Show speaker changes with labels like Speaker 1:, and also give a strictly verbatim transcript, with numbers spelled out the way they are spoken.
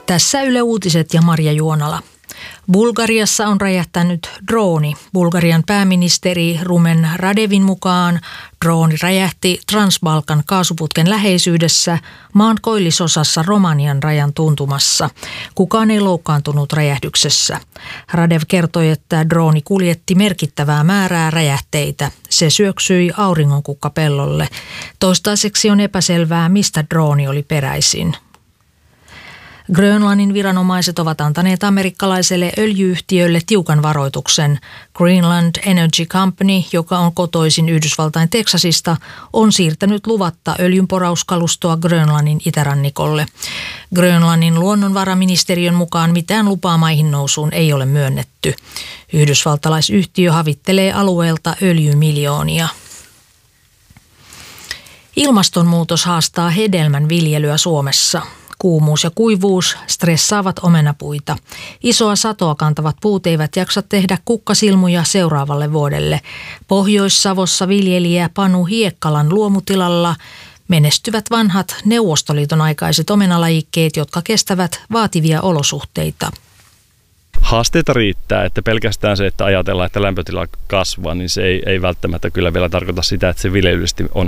Speaker 1: Tässä Yle Uutiset ja Marja Juonala. Bulgariassa on räjähtänyt drooni. Bulgarian pääministeri Rumen Radevin mukaan drooni räjähti Transbalkan kaasuputken läheisyydessä maan koillisosassa Romanian rajan tuntumassa. Kukaan ei loukkaantunut räjähdyksessä. Radev kertoi, että drooni kuljetti merkittävää määrää räjähteitä. Se syöksyi auringonkukkapellolle. Toistaiseksi on epäselvää, mistä drooni oli peräisin. Grönlannin viranomaiset ovat antaneet amerikkalaiselle öljyyhtiölle tiukan varoituksen. Greenland Energy Company, joka on kotoisin Yhdysvaltain Teksasista, on siirtänyt luvatta öljynporauskalustoa Grönlannin itärannikolle. Grönlannin luonnonvaraministeriön mukaan mitään lupaa maihin nousuun ei ole myönnetty. Yhdysvaltalaisyhtiö havittelee alueelta öljymiljoonia. Ilmastonmuutos haastaa hedelmän viljelyä Suomessa. Kuumuus ja kuivuus stressaavat omenapuita. Isoa satoa kantavat puut eivät jaksa tehdä kukkasilmuja seuraavalle vuodelle. Pohjois-Savossa viljelijä Panu Hiekkalan luomutilalla menestyvät vanhat Neuvostoliiton aikaiset omenalajikkeet, jotka kestävät vaativia olosuhteita.
Speaker 2: Haasteita riittää, että pelkästään se, että ajatellaan, että lämpötila kasvaa, niin se ei, ei välttämättä kyllä vielä tarkoita sitä, että se viljelyllisesti on